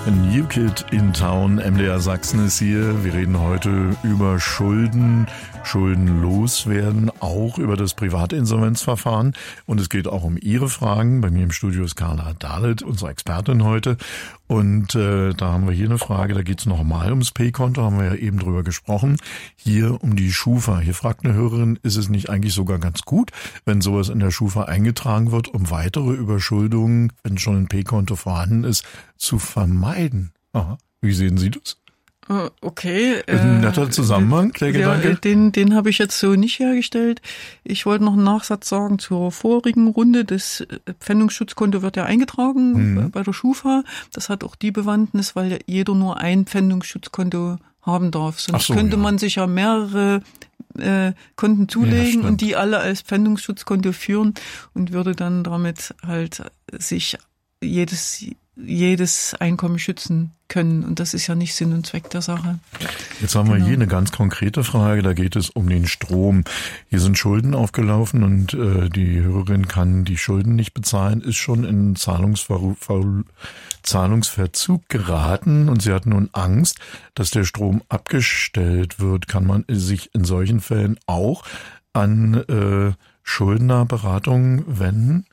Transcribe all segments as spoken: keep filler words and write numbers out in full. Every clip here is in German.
New Kid in Town, M D R Sachsen ist hier. Wir reden heute über Schulden, Schulden loswerden, auch über das Privatinsolvenzverfahren. Und es geht auch um Ihre Fragen. Bei mir im Studio ist Carla Dahlert, unsere Expertin heute. Und äh, da haben wir hier eine Frage, da geht es nochmal ums P-Konto, haben wir ja eben drüber gesprochen. Hier um die Schufa. Hier fragt eine Hörerin, ist es nicht eigentlich sogar ganz gut, wenn sowas in der Schufa eingetragen wird, um weitere Überschuldungen, wenn schon ein P-Konto vorhanden ist, zu vermeiden? Aha. Wie sehen Sie das? Okay. Ist ein netter Zusammenhang, der Gedanke? Ja, den, den habe ich jetzt so nicht hergestellt. Ich wollte noch einen Nachsatz sagen zur vorigen Runde. Das Pfändungsschutzkonto wird ja eingetragen mhm. bei der Schufa. Das hat auch die Bewandtnis, weil ja jeder nur ein Pfändungsschutzkonto haben darf. Sonst so, könnte ja. man sich ja mehrere äh, Konten zulegen ja, und die alle als Pfändungsschutzkonto führen und würde dann damit halt sich jedes jedes Einkommen schützen können. Und das ist ja nicht Sinn und Zweck der Sache. Jetzt haben wir genau. hier eine ganz konkrete Frage. Da geht es um den Strom. Hier sind Schulden aufgelaufen und äh, die Hörerin kann die Schulden nicht bezahlen, ist schon in Zahlungsver- Ver- Zahlungsverzug geraten und sie hat nun Angst, dass der Strom abgestellt wird. Kann man sich in solchen Fällen auch an äh, Schuldnerberatung wenden?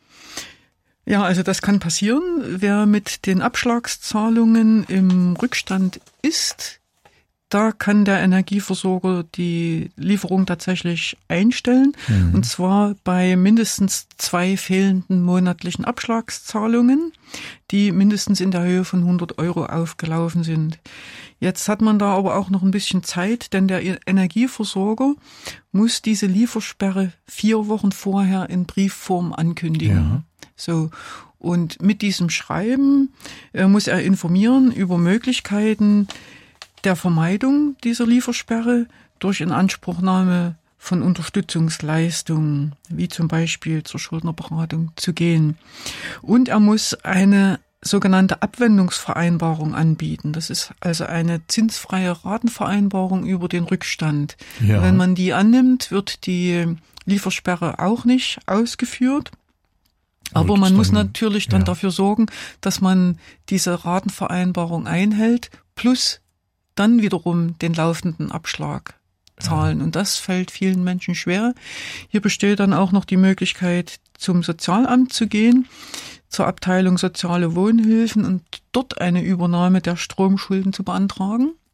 Ja, also das kann passieren. Wer mit den Abschlagszahlungen im Rückstand ist, da kann der Energieversorger die Lieferung tatsächlich einstellen. Mhm. Und zwar bei mindestens zwei fehlenden monatlichen Abschlagszahlungen, die mindestens in der Höhe von hundert Euro aufgelaufen sind. Jetzt hat man da aber auch noch ein bisschen Zeit, denn der Energieversorger muss diese Liefersperre vier Wochen vorher in Briefform ankündigen. Ja. So. Und mit diesem Schreiben äh, muss er informieren über Möglichkeiten der Vermeidung dieser Liefersperre durch Inanspruchnahme von Unterstützungsleistungen, wie zum Beispiel zur Schuldnerberatung, zu gehen. Und er muss eine sogenannte Abwendungsvereinbarung anbieten. Das ist also eine zinsfreie Ratenvereinbarung über den Rückstand. Ja. Wenn man die annimmt, wird die Liefersperre auch nicht ausgeführt. Aber man muss natürlich dann ja. dafür sorgen, dass man diese Ratenvereinbarung einhält, plus dann wiederum den laufenden Abschlag zahlen. Ja. Und das fällt vielen Menschen schwer. Hier besteht dann auch noch die Möglichkeit, zum Sozialamt zu gehen, zur Abteilung Soziale Wohnhilfen und dort eine Übernahme der Stromschulden zu beantragen.